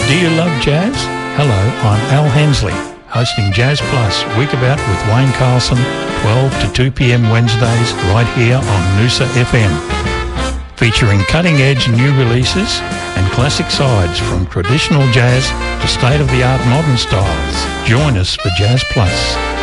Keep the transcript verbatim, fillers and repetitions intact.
Do you love jazz? Hello, I'm Al Hensley, hosting Jazz Plus Weekabout with Wayne Carlson, twelve to two p.m. Wednesdays, right here on Noosa F M. Featuring cutting-edge new releases and classic sides from traditional jazz to state-of-the-art modern styles. Join us for Jazz Plus.